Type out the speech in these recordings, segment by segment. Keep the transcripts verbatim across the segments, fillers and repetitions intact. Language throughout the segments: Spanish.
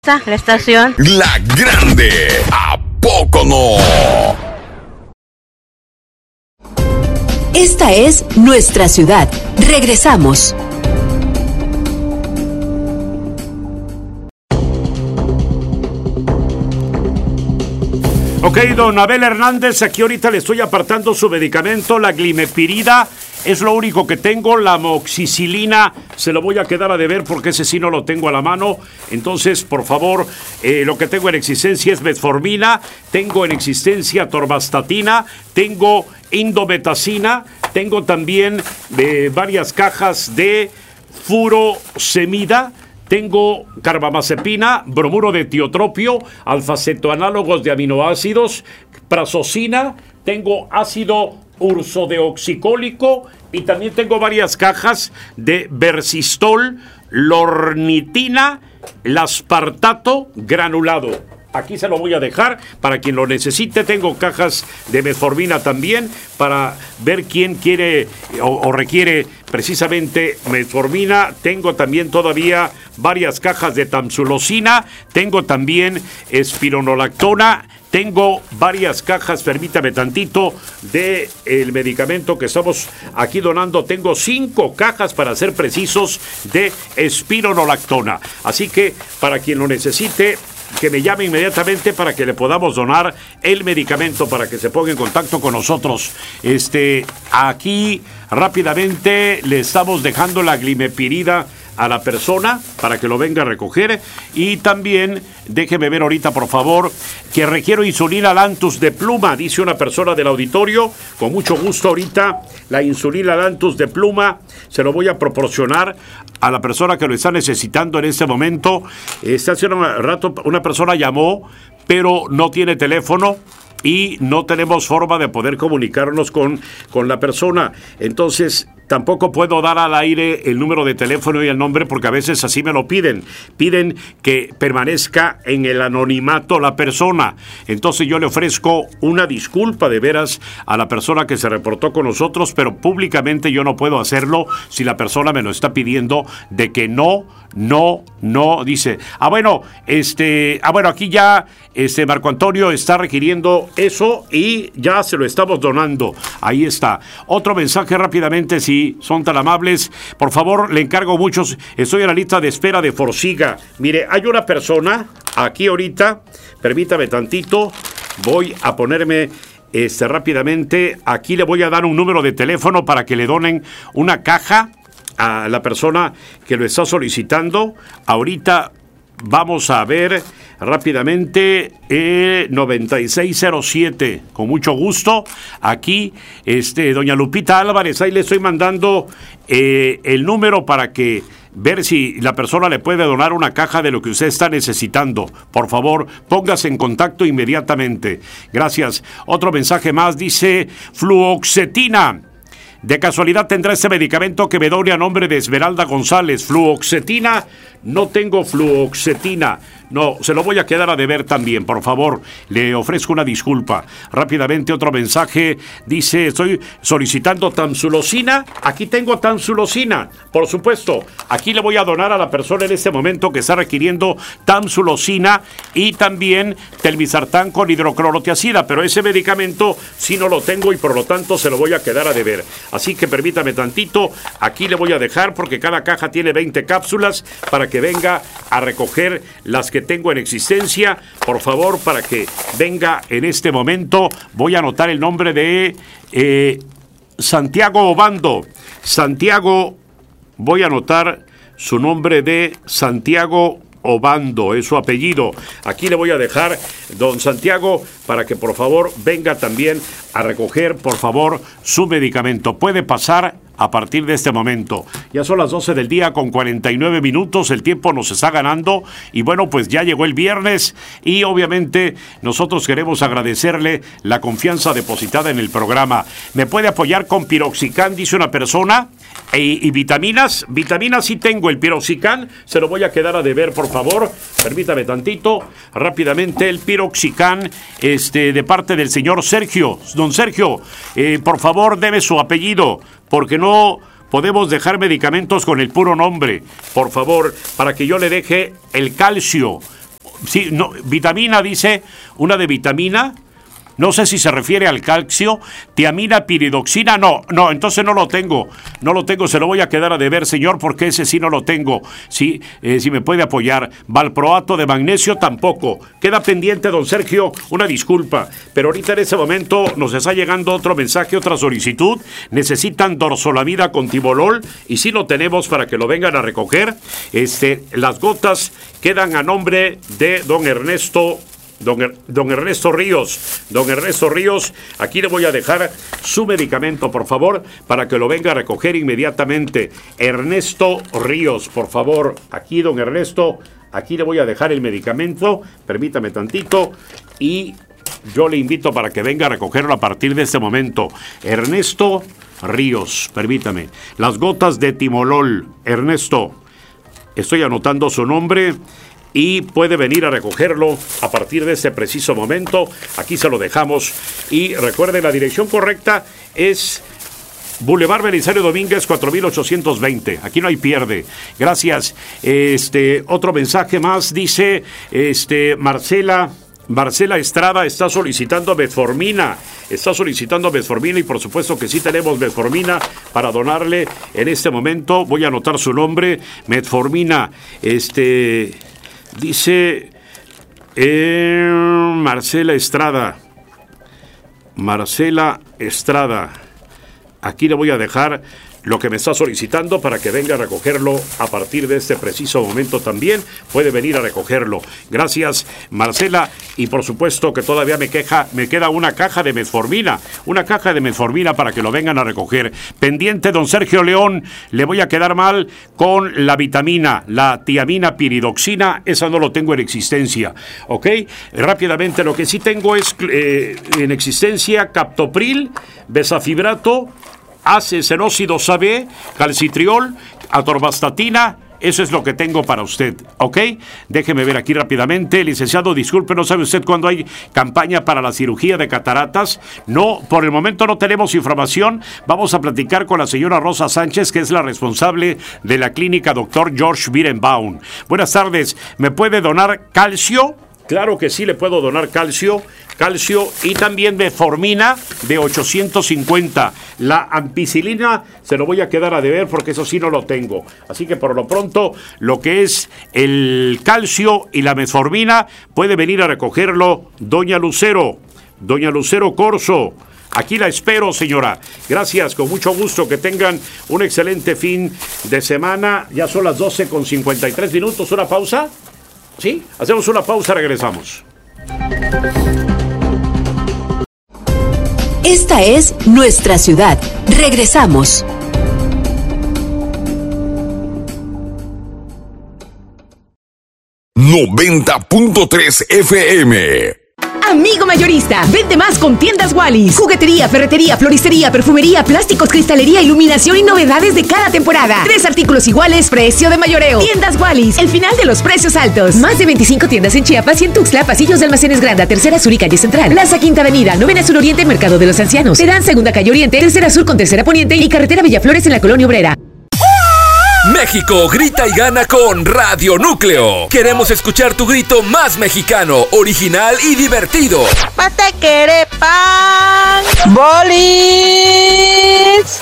La estación La Grande, ¿a poco no? Esta es nuestra ciudad. Regresamos. Ok, don Abel Hernández, aquí ahorita le estoy apartando su medicamento, la glimepirida. Es lo único que tengo, la amoxicilina se lo voy a quedar a deber porque ese sí no lo tengo a la mano. Entonces, por favor, eh, lo que tengo en existencia es metformina, tengo en existencia torvastatina, tengo indometacina, tengo también eh, varias cajas de furosemida, tengo carbamazepina, bromuro de tiotropio, alfacetoanálogos de aminoácidos, prazosina, tengo ácido ursodeoxicólico y también tengo varias cajas de versistol, lornitina, laspartato granulado. Aquí se lo voy a dejar para quien lo necesite. Tengo cajas de metformina también para ver quién quiere o, o requiere precisamente metformina. Tengo también todavía varias cajas de tamsulosina. Tengo también espironolactona. Tengo varias cajas, permítame tantito, de el medicamento que estamos aquí donando. Tengo cinco cajas, para ser precisos, de espironolactona. Así que, para quien lo necesite, que me llame inmediatamente para que le podamos donar el medicamento, para que se ponga en contacto con nosotros. Este, aquí, rápidamente, le estamos dejando la glimepirida a la persona para que lo venga a recoger. Y también déjeme ver ahorita, por favor, que requiero insulina Lantus de pluma, dice una persona del auditorio. Con mucho gusto, ahorita la insulina Lantus de pluma se lo voy a proporcionar a la persona que lo está necesitando en este momento. Este hace un rato una persona llamó, pero no tiene teléfono y no tenemos forma de poder comunicarnos con, con la persona. Entonces, tampoco puedo dar al aire el número de teléfono y el nombre porque a veces así me lo piden. Piden que permanezca en el anonimato la persona. Entonces yo le ofrezco una disculpa de veras a la persona que se reportó con nosotros, pero públicamente yo no puedo hacerlo si la persona me lo está pidiendo, de que no, no, no, dice. Ah, bueno, este, ah, bueno, aquí ya este Marco Antonio está requiriendo eso y ya se lo estamos donando. Ahí está. Otro mensaje rápidamente, si son tan amables, por favor, le encargo muchos. Estoy en la lista de espera de Forxiga. Mire, hay una persona aquí ahorita, permítame tantito, voy a ponerme este rápidamente, aquí le voy a dar un número de teléfono para que le donen una caja a la persona que lo está solicitando. Ahorita vamos a ver rápidamente eh, noventa y seis cero siete, con mucho gusto. Aquí, este, doña Lupita Álvarez, ahí le estoy mandando eh, el número para que ver si la persona le puede donar una caja de lo que usted está necesitando. Por favor, póngase en contacto inmediatamente. Gracias. Otro mensaje más, dice fluoxetina. De casualidad tendrá este medicamento que me done a nombre de Esmeralda González. Fluoxetina, no tengo fluoxetina. No, se lo voy a quedar a deber también, por favor. Le ofrezco una disculpa. Rápidamente otro mensaje. Dice, estoy solicitando tamsulosina. Aquí tengo tamsulosina, por supuesto. Aquí le voy a donar a la persona en este momento que está requiriendo tamsulosina y también telmisartán con hidroclorotiazida. Pero ese medicamento sí no lo tengo y por lo tanto se lo voy a quedar a deber. Así que permítame tantito. Aquí le voy a dejar porque cada caja tiene veinte cápsulas para que venga a recoger las que tengo en existencia, por favor, para que venga en este momento. Voy a anotar el nombre de eh, Santiago Obando. Santiago, voy a anotar su nombre de Santiago Obando, es su apellido. Aquí le voy a dejar, don Santiago, para que por favor venga también a recoger, por favor, su medicamento. Puede pasar a partir de este momento. Ya son las doce del día con cuarenta y nueve minutos, el tiempo nos está ganando y bueno, pues ya llegó el viernes y obviamente nosotros queremos agradecerle la confianza depositada en el programa. ¿Me puede apoyar con piroxicam? Dice una persona. E, y vitaminas, vitaminas sí tengo, el piroxicam, se lo voy a quedar a deber, por favor, permítame tantito, rápidamente el piroxicam, este, de parte del señor Sergio. Don Sergio, eh, por favor, deme su apellido, porque no podemos dejar medicamentos con el puro nombre, por favor, para que yo le deje el calcio. Sí, no, vitamina, dice, una de vitamina. No sé si se refiere al calcio, tiamina, piridoxina, no, no, entonces no lo tengo, no lo tengo, se lo voy a quedar a deber, señor, porque ese sí no lo tengo, sí, eh, si me puede apoyar. Valproato de magnesio tampoco, queda pendiente, don Sergio, una disculpa, pero ahorita en ese momento nos está llegando otro mensaje, otra solicitud, necesitan dorsolamida con tibolol, y sí lo tenemos para que lo vengan a recoger. Este, las gotas quedan a nombre de don Ernesto Don, er, don Ernesto Ríos, don Ernesto Ríos, aquí le voy a dejar su medicamento, por favor, para que lo venga a recoger inmediatamente. Ernesto Ríos, por favor, aquí, don Ernesto, aquí le voy a dejar el medicamento, permítame tantito, y yo le invito para que venga a recogerlo a partir de este momento. Ernesto Ríos, permítame, las gotas de timolol, Ernesto, estoy anotando su nombre, y puede venir a recogerlo a partir de este preciso momento. Aquí se lo dejamos. Y recuerde, la dirección correcta es Boulevard Belisario Domínguez, cuatro mil ochocientos veinte. Aquí no hay pierde. Gracias. Este, otro mensaje más. Dice este, Marcela... Marcela Estrada está solicitando metformina, está solicitando metformina y por supuesto que sí tenemos metformina para donarle en este momento. Voy a anotar su nombre, metformina, este... Dice eh, Marcela Estrada. Marcela Estrada. Aquí le voy a dejar lo que me está solicitando para que venga a recogerlo a partir de este preciso momento también. Puede venir a recogerlo. Gracias, Marcela. Y por supuesto que todavía me, queja, me queda una caja de metformina. Una caja de metformina para que lo vengan a recoger. Pendiente, don Sergio León. Le voy a quedar mal con la vitamina, la tiamina, piridoxina. Esa no lo tengo en existencia. ¿Ok? Rápidamente, lo que sí tengo es eh, en existencia captopril, besafibrato, acesenócido B, calcitriol, atorvastatina. Eso es lo que tengo para usted, ¿ok? Déjeme ver aquí rápidamente. Licenciado, disculpe, ¿no sabe usted cuándo hay campaña para la cirugía de cataratas? No, por el momento no tenemos información. Vamos a platicar con la señora Rosa Sánchez, que es la responsable de la clínica doctor George Birenbaum. Buenas tardes, ¿me puede donar calcio? Claro que sí, le puedo donar calcio, calcio y también metformina de ochocientos cincuenta. La ampicilina se lo voy a quedar a deber porque eso sí no lo tengo. Así que por lo pronto, lo que es el calcio y la metformina, puede venir a recogerlo doña Lucero, doña Lucero Corso. Aquí la espero, señora. Gracias, con mucho gusto. Que tengan un excelente fin de semana. Ya son las doce con cincuenta y tres minutos. ¿Una pausa? ¿Sí? Hacemos una pausa, regresamos. Esta es nuestra ciudad. Regresamos. noventa punto tres F M. Amigo mayorista, vende más con Tiendas Wallis. Juguetería, ferretería, floristería, perfumería, plásticos, cristalería, iluminación y novedades de cada temporada. Tres artículos iguales, precio de mayoreo. Tiendas Wallis, el final de los precios altos. Más de veinticinco tiendas en Chiapas y en Tuxtla, pasillos de Almacenes Granda, Tercera Sur y Calle Central. Plaza Quinta Avenida, Novena Sur Oriente, Mercado de los Ancianos. Terán, Segunda Calle Oriente, Tercera Sur con Tercera Poniente y Carretera Villaflores en la Colonia Obrera. México grita y gana con Radio Núcleo. Queremos escuchar tu grito más mexicano, original y divertido. Patequere pan, bolis,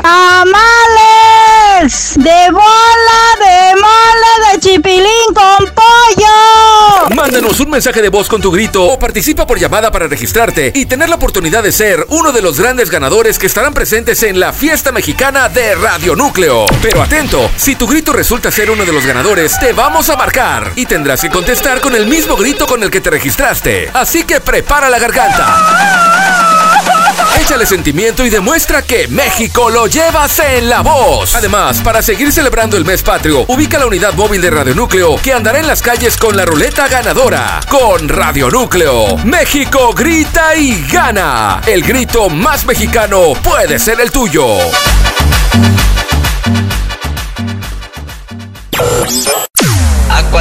tamales, de bola, de mole, de chipilín con pollo. Mándanos un mensaje de voz con tu grito o participa por llamada para registrarte y tener la oportunidad de ser uno de los grandes ganadores que estarán presentes en la fiesta mexicana de Radio Núcleo. Pero atento, si tu grito resulta ser uno de los ganadores, te vamos a marcar y tendrás que contestar con el mismo grito con el que te registraste. Así que prepara la garganta. Échale sentimiento y demuestra que México lo llevas en la voz. Además, para seguir celebrando el mes patrio, ubica la unidad móvil de Radio Núcleo que andará en las calles con la ruleta ganadora. Con Radio Núcleo, México grita y gana. El grito más mexicano puede ser el tuyo.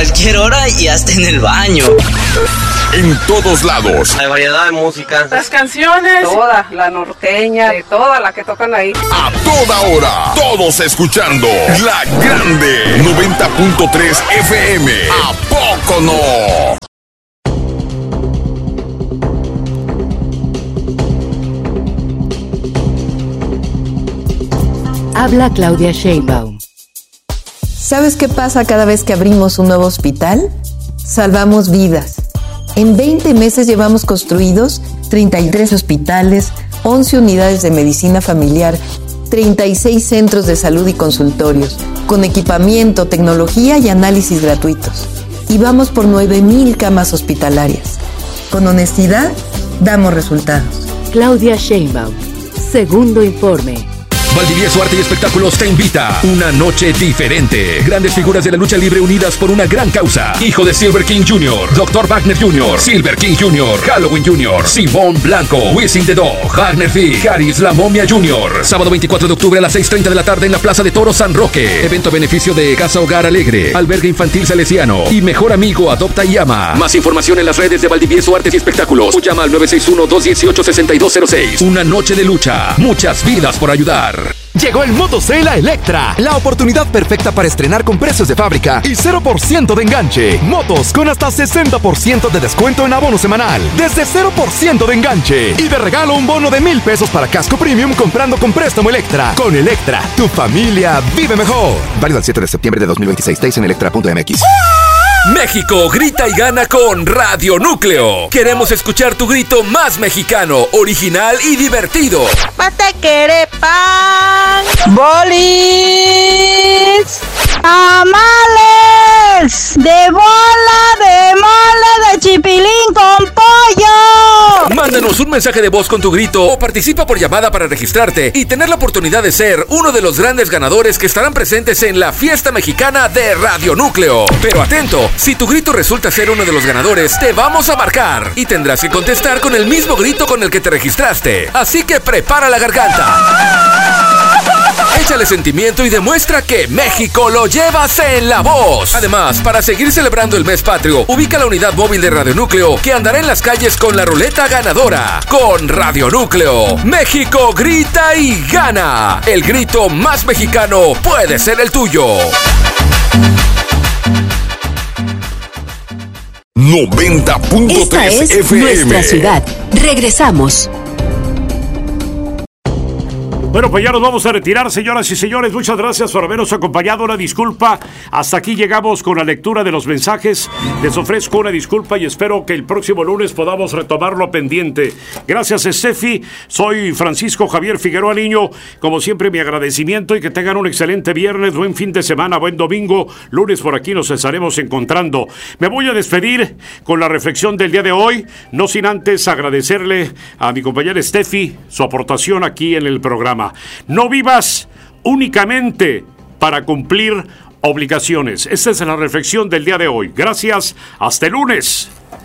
cualquier hora y hasta en el baño. En todos lados. Hay variedad de música. Las canciones. Toda, la norteña, de toda la que tocan ahí. A toda hora. Todos escuchando. La Grande. noventa punto tres F M. ¿A poco no? Habla Claudia Sheinbaum. ¿Sabes qué pasa cada vez que abrimos un nuevo hospital? Salvamos vidas. En veinte meses llevamos construidos treinta y tres hospitales, once unidades de medicina familiar, treinta y seis centros de salud y consultorios, con equipamiento, tecnología y análisis gratuitos. Y vamos por nueve mil camas hospitalarias. Con honestidad, damos resultados. Claudia Sheinbaum. Segundo informe. Valdivieso Arte y Espectáculos te invita. Una noche diferente. Grandes figuras de la lucha libre unidas por una gran causa. Hijo de Silver King junior, doctor Wagner junior, Silver King junior, Halloween junior, Simón Blanco, Wisin the Dog, Wagner Fig, Haris La Momia junior Sábado veinticuatro de octubre a las seis treinta de la tarde en la Plaza de Toros San Roque. Evento a beneficio de Casa Hogar Alegre, Albergue Infantil Salesiano y Mejor Amigo Adopta y Ama. Más información en las redes de Valdivieso Artes y Espectáculos o llama al nueve seis uno, dos uno ocho, seis dos cero seis. Una noche de lucha. Muchas vidas por ayudar. Llegó el Motosale a Electra, la oportunidad perfecta para estrenar con precios de fábrica y cero por ciento de enganche. Motos con hasta sesenta por ciento de descuento en abono semanal, desde cero por ciento de enganche. Y de regalo un bono de mil pesos para casco premium comprando con préstamo Electra. Con Electra, tu familia vive mejor. Válido el siete de septiembre de dos mil veintiséis. Detalles en electra punto m x. México grita y gana con Radio Núcleo. Queremos escuchar tu grito más mexicano, original y divertido. Patequere pan, bolis, tamales, de bola, de mole, de chipilín con pollo. Mándanos un mensaje de voz con tu grito o participa por llamada para registrarte y tener la oportunidad de ser uno de los grandes ganadores que estarán presentes en la fiesta mexicana de Radio Núcleo. Pero atento, si tu grito resulta ser uno de los ganadores, te vamos a marcar y tendrás que contestar con el mismo grito con el que te registraste. Así que prepara la garganta. Échale sentimiento y demuestra que México lo llevas en la voz. Además, para seguir celebrando el mes patrio, ubica la unidad móvil de Radio Núcleo que andará en las calles con la ruleta ganadora. Con Radio Núcleo, México grita y gana. El grito más mexicano puede ser el tuyo. noventa punto tres Esta es F M. nuestra ciudad. Regresamos. Bueno, pues ya nos vamos a retirar, señoras y señores. Muchas gracias por habernos acompañado. Una disculpa. Hasta aquí llegamos con la lectura de los mensajes. Les ofrezco una disculpa y espero que el próximo lunes podamos retomarlo pendiente. Gracias, Estefi. Soy Francisco Javier Figueroa Niño. Como siempre, mi agradecimiento y que tengan un excelente viernes, buen fin de semana, buen domingo. Lunes por aquí nos estaremos encontrando. Me voy a despedir con la reflexión del día de hoy, no sin antes agradecerle a mi compañera Estefi su aportación aquí en el programa. No vivas únicamente para cumplir obligaciones. Esta es la reflexión del día de hoy. Gracias. Hasta el lunes.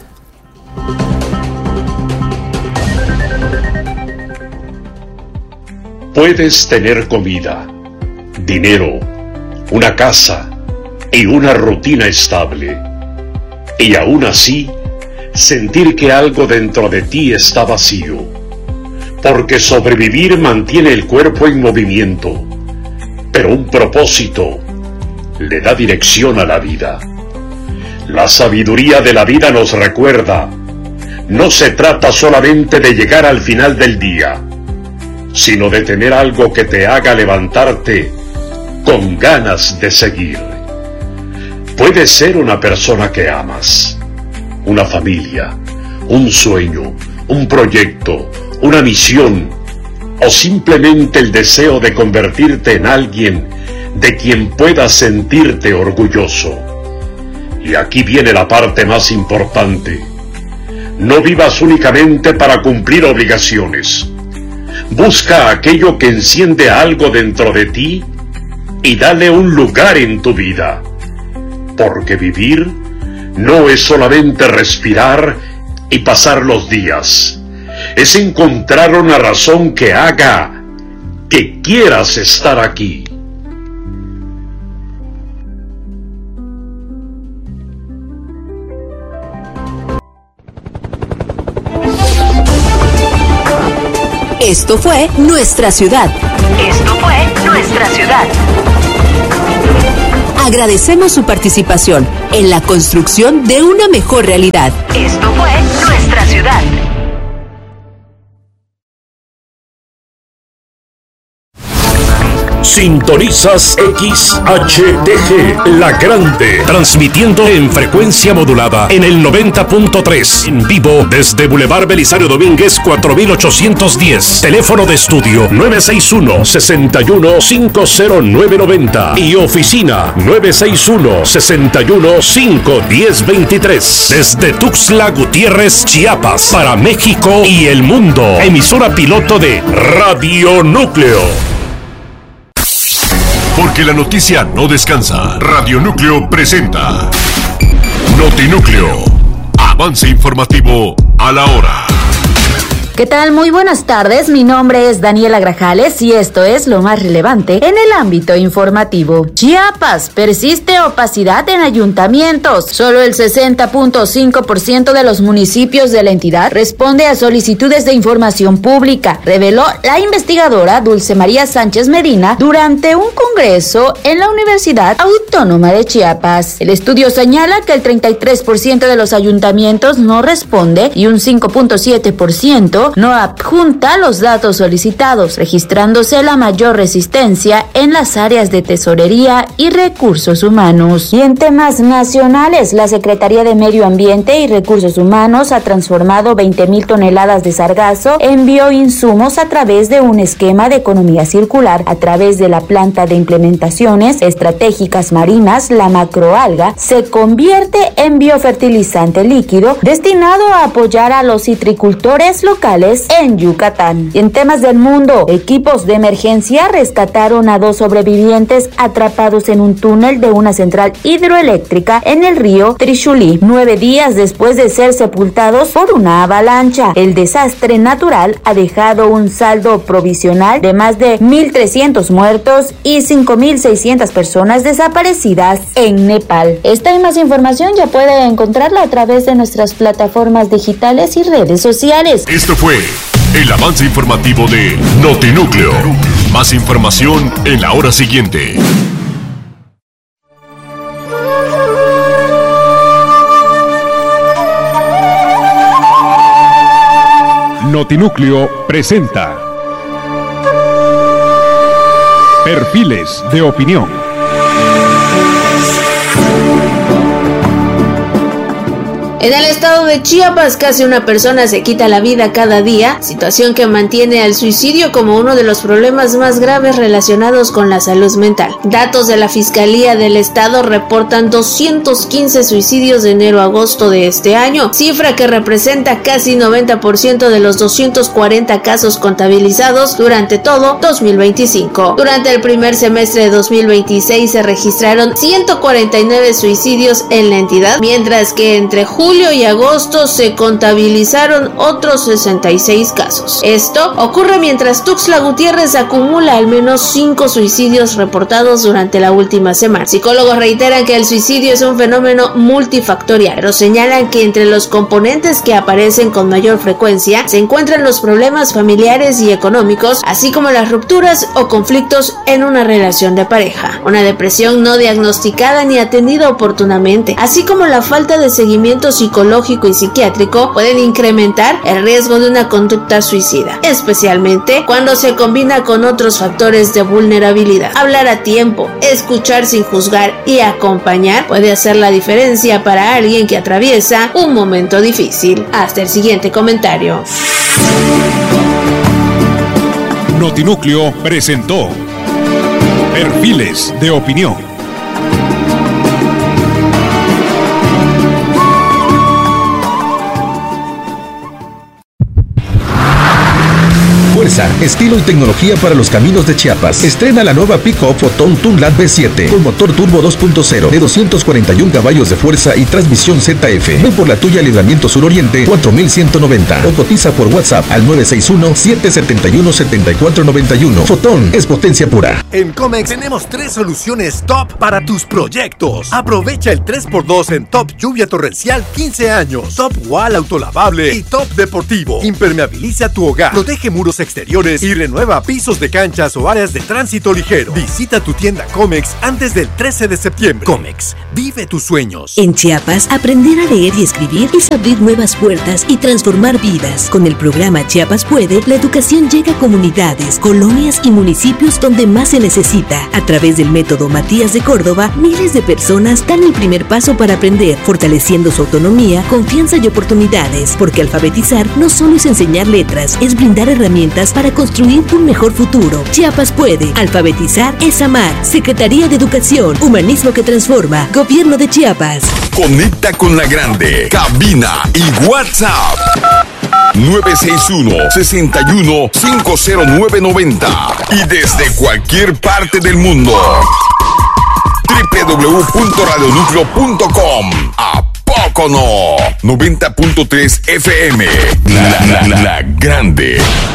Puedes tener comida, dinero, una casa y una rutina estable, y aún así sentir que algo dentro de ti está vacío. Porque sobrevivir mantiene el cuerpo en movimiento, pero un propósito le da dirección a la vida. La sabiduría de la vida nos recuerda, no se trata solamente de llegar al final del día, sino de tener algo que te haga levantarte con ganas de seguir. Puede ser una persona que amas, una familia, un sueño, un proyecto, una misión, o simplemente el deseo de convertirte en alguien de quien puedas sentirte orgulloso. Y aquí viene la parte más importante. No vivas únicamente para cumplir obligaciones. Busca aquello que enciende algo dentro de ti y dale un lugar en tu vida. Porque vivir no es solamente respirar y pasar los días. Es encontrar una razón que haga que quieras estar aquí. Esto fue Nuestra Ciudad. Esto fue Nuestra Ciudad. Agradecemos su participación en la construcción de una mejor realidad. Esto fue Nuestra Ciudad. Sintonizas X H T G, La Grande, transmitiendo en frecuencia modulada en el noventa punto tres, en vivo desde Boulevard Belisario Domínguez cuatro mil ochocientos diez, teléfono de estudio nueve seis uno, seis uno cinco cero nueve nueve cero y oficina nueve seis uno, seis uno cinco uno cero dos tres, desde Tuxtla Gutiérrez, Chiapas, para México y el mundo, emisora piloto de Radio Núcleo. Porque la noticia no descansa. Radio Núcleo presenta Notinúcleo. Avance informativo a la hora. ¿Qué tal? Muy buenas tardes, mi nombre es Daniela Grajales y esto es lo más relevante en el ámbito informativo. Chiapas, persiste opacidad en ayuntamientos. Solo el sesenta punto cinco por ciento de los municipios de la entidad responde a solicitudes de información pública, reveló la investigadora Dulce María Sánchez Medina durante un congreso en la Universidad Autónoma de Chiapas. El estudio señala que el treinta y tres por ciento de los ayuntamientos no responde y un cinco punto siete por ciento no adjunta los datos solicitados, registrándose la mayor resistencia en las áreas de tesorería y recursos humanos. Y en temas nacionales, la Secretaría de Medio Ambiente y Recursos Humanos ha transformado veinte mil toneladas de sargazo en bioinsumos a través de un esquema de economía circular. A través de la planta de implementaciones estratégicas marinas, la macroalga se convierte en biofertilizante líquido destinado a apoyar a los citricultores locales en Yucatán. Y en temas del mundo, equipos de emergencia rescataron a dos sobrevivientes atrapados en un túnel de una central hidroeléctrica en el río Trishulí, nueve días después de ser sepultados por una avalancha. El desastre natural ha dejado un saldo provisional de más de mil trescientos muertos y cinco mil seiscientas personas desaparecidas en Nepal. Esta y más información ya puede encontrarla a través de nuestras plataformas digitales y redes sociales. Esto fue el avance informativo de Notinúcleo. Más información en la hora siguiente. Notinúcleo presenta Perfiles de Opinión. En el estado de Chiapas, casi una persona se quita la vida cada día, situación que mantiene al suicidio como uno de los problemas más graves relacionados con la salud mental. Datos de la Fiscalía del Estado reportan doscientos quince suicidios de enero a agosto de este año, cifra que representa casi noventa por ciento de los doscientos cuarenta casos contabilizados durante todo dos mil veinticinco. Durante el primer semestre de dos mil veintiséis se registraron ciento cuarenta y nueve suicidios en la entidad, mientras que entre julio y agosto se contabilizaron otros sesenta y seis casos. Esto ocurre mientras Tuxtla Gutiérrez acumula al menos cinco suicidios reportados durante la última semana. Psicólogos reiteran que el suicidio es un fenómeno multifactorial, pero señalan que entre los componentes que aparecen con mayor frecuencia se encuentran los problemas familiares y económicos, así como las rupturas o conflictos en una relación de pareja, una depresión no diagnosticada ni atendida oportunamente, así como la falta de seguimiento psicológico y psiquiátrico pueden incrementar el riesgo de una conducta suicida, especialmente cuando se combina con otros factores de vulnerabilidad. Hablar a tiempo, escuchar sin juzgar y acompañar puede hacer la diferencia para alguien que atraviesa un momento difícil. Hasta el siguiente comentario. Notinúcleo presentó Perfiles de Opinión. Fuerza, estilo y tecnología para los caminos de Chiapas. Estrena la nueva pick-up Fotón Tunlat B siete con motor turbo dos punto cero de doscientos cuarenta y un caballos de fuerza y transmisión Z F. Ven por la tuya al Libramiento Suroriente cuatro mil ciento noventa o cotiza por WhatsApp al nueve seis uno, siete siete uno, siete cuatro nueve uno. Fotón es potencia pura. En Comex tenemos tres soluciones top para tus proyectos. Aprovecha el tres por dos en Top Lluvia Torrencial quince años, Top Wall Autolavable y Top Deportivo. Impermeabiliza tu hogar, protege muros exteriores y renueva pisos de canchas o áreas de tránsito ligero. Visita tu tienda Comex antes del trece de septiembre. Comex, vive tus sueños. En Chiapas, aprender a leer y escribir es abrir nuevas puertas y transformar vidas. Con el programa Chiapas Puede, la educación llega a comunidades, colonias y municipios donde más se necesita. A través del método Matías de Córdoba, miles de personas dan el primer paso para aprender, fortaleciendo su autonomía, confianza y oportunidades, porque alfabetizar no solo es enseñar letras, es brindar herramientas para construir un mejor futuro. Chiapas Puede, alfabetizar es amar. Secretaría de Educación, Humanismo que transforma, Gobierno de Chiapas. Conecta con la grande, cabina y WhatsApp nueve seis uno, seis uno, cinco cero nueve nueve cero y desde cualquier parte del mundo doble u doble u doble u punto radio núcleo punto com. ¿A poco no? noventa punto tres F M, la, la, la, la grande.